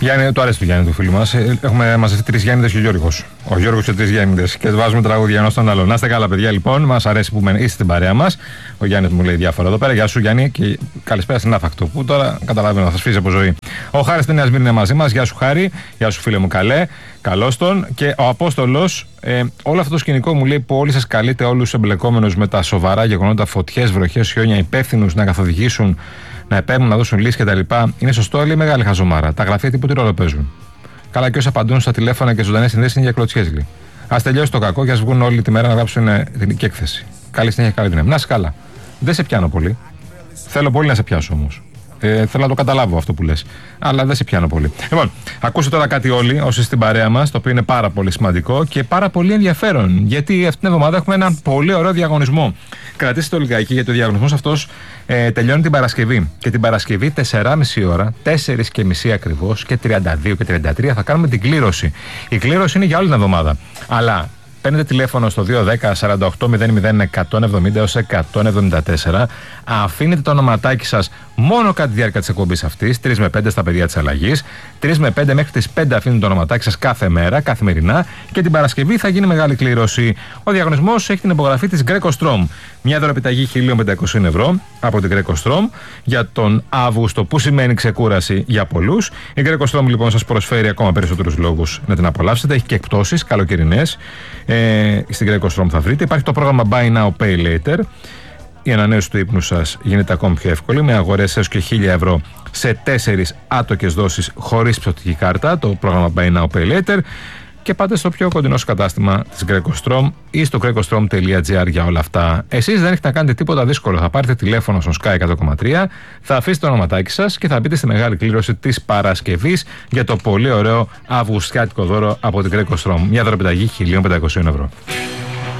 Γιάννη, το αρέσει του Γιάννη του φίλου μας. Έχουμε μαζευτεί 3 Γιάννηδες και ο Γιώργος. Ο Γιώργος και 3 Γιάννηδες. Και βάζουμε τραγούδια ένα στον άλλο. Να είστε καλά, παιδιά, λοιπόν. Μας αρέσει που είστε στην παρέα μας. Ο Γιάννης μου λέει διάφορα εδώ πέρα. Γεια σου, Γιάννη, και καλησπέρα στην Άφακτο. Που τώρα καταλαβαίνω, θα σφίζει από ζωή. Ο Χάρης στη Νέα Σμύρνη είναι μαζί μας. Γεια σου, Χάρη. Γεια σου, φίλε μου, καλέ. Καλώς τον. Και ο Απόστολος, όλο αυτό το σκηνικό μου λέει που όλοι σας καλείτε, όλους τους εμπλεκόμενους με τα σοβαρά γεγονότα, φωτιές, βροχές, χιόνια, υπεύθυνους να καθοδηγήσουν, να επέμβουν, να δώσουν λύσεις κτλ. Είναι σωστό, λέει, μεγάλη χαζομάρα. Τα γραφεία τίποτε ρόλο παίζουν. Καλά, και όσοι απαντούν στα τηλέφωνα και ζωντανές συνδέσεις είναι για κλωτσιές. Ας τελειώσει το κακό και ας βγουν όλη τη μέρα να γράψουν την έκθεση. Καλή συνέχεια, καλή δύναμη. Να είσαι καλά. Δεν σε πιάνω πολύ. Θέλω πολύ να σε πιάσω όμως. Θέλω να το καταλάβω αυτό που λες. Αλλά δεν σε πιάνω πολύ. Λοιπόν, ακούστε τώρα κάτι όλοι, όσοι στην παρέα μας, το οποίο είναι πάρα πολύ σημαντικό και πάρα πολύ ενδιαφέρον. Γιατί αυτήν την εβδομάδα έχουμε έναν πολύ ωραίο διαγωνισμό. Κρατήστε το λιγάκι, γιατί ο διαγωνισμός αυτός τελειώνει την Παρασκευή. Και την Παρασκευή 4,5 ώρα, 4,5 ακριβώς και 32 και 33 θα κάνουμε την κλήρωση. Η κλήρωση είναι για όλη την εβδομάδα. Αλλά παίρνετε τηλέφωνο στο 210 48 00 170 έως 174. Αφήνετε το ονοματάκι σας μόνο κατά τη διάρκεια της εκπομπής αυτής, 3 με 5 στα παιδιά της αλλαγής. 3 με 5 μέχρι τις 5 αφήνετε το ονοματάκι σας κάθε μέρα, καθημερινά. Και την Παρασκευή θα γίνει μεγάλη κλήρωση. Ο διαγωνισμός έχει την υπογραφή της Greco Strom. Μια δωρεπιταγή 1.500 ευρώ από την Greco Strom για τον Αύγουστο, που σημαίνει ξεκούραση για πολλούς. Η Greco Strom λοιπόν σας προσφέρει ακόμα περισσότερους λόγους να την απολαύσετε. Έχει και εκπτώσεις καλοκαιρινές. Στην Greco Strom θα βρείτε. Υπάρχει το πρόγραμμα Buy Now Pay Later. Η ανανέωση του ύπνου σας γίνεται ακόμη πιο εύκολη με αγορές έως και 1.000 ευρώ σε 4 άτοκες δόσεις χωρίς πιστωτική κάρτα. Το πρόγραμμα Buy Now Pay Later. Και πάτε στο πιο κοντινό σου κατάστημα της Greco Strom ή στο grecostrom.gr για όλα αυτά. Εσείς δεν έχετε να κάνετε τίποτα δύσκολο. Θα πάρετε τηλέφωνο στον Sky 100,3, θα αφήσετε το ονοματάκι σας και θα μπείτε στη μεγάλη κλήρωση της Παρασκευής για το πολύ ωραίο αυγουστιάτικο δώρο από την Greco Strom. Μια δωρεπιταγή 1.500 ευρώ.